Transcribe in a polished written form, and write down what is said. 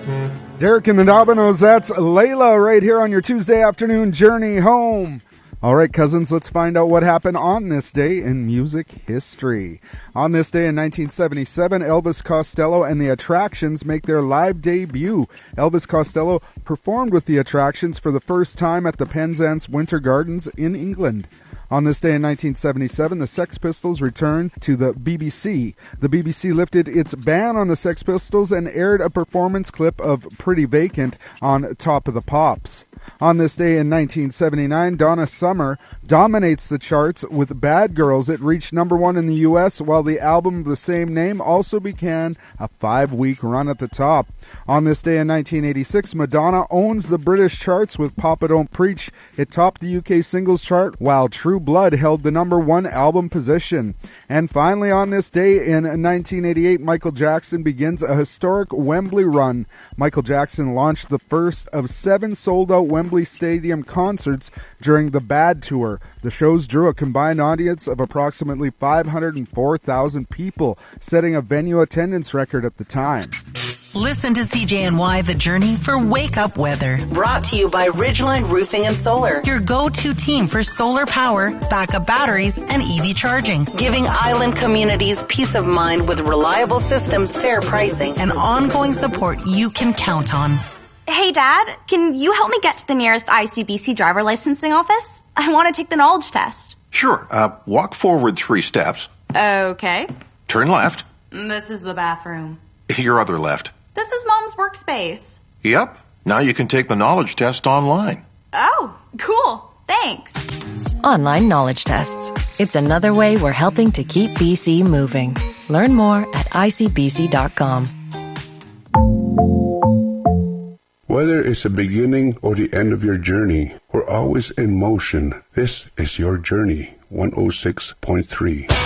Derek and the Dominoes, that's Layla right here on your Tuesday afternoon journey home. All right, cousins, let's find out what happened on this day in music history. On this day in 1977, Elvis Costello and the Attractions make their live debut. Elvis Costello performed with the Attractions for the first time at the Penzance Winter Gardens in England. On this day in 1977, the Sex Pistols returned to the BBC. The BBC lifted its ban on the Sex Pistols and aired a performance clip of Pretty Vacant on Top of the Pops. On this day in 1979, Donna Summer dominates the charts with Bad Girls. It reached number 1 in the U.S., while the album of the same name also began a 5-week run at the top. On this day in 1986, Madonna owns the British charts with Papa Don't Preach. It topped the UK singles chart, while True Blood held the number 1 album position. And finally, on this day in 1988, Michael Jackson begins a historic Wembley run. Michael Jackson launched the first of 7 sold-out Wembley Stadium concerts during the Bad Tour. The shows drew a combined audience of approximately 504,000 people, setting a venue attendance record at the time. Listen to CJNY The Journey for Wake Up Weather. Brought to you by Ridgeline Roofing and Solar, your go-to team for solar power, backup batteries, and EV charging. Giving island communities peace of mind with reliable systems, fair pricing, and ongoing support you can count on. Hey, Dad, can you help me get to the nearest ICBC driver licensing office? I want to take the knowledge test. Sure. Walk forward 3 steps. Okay. Turn left. This is the bathroom. Your other left. This is Mom's workspace. Yep. Now you can take the knowledge test online. Oh, cool. Thanks. Online knowledge tests. It's another way we're helping to keep BC moving. Learn more at icbc.com. Whether it's the beginning or the end of your journey, we're always in motion. This is Your Journey, 106.3.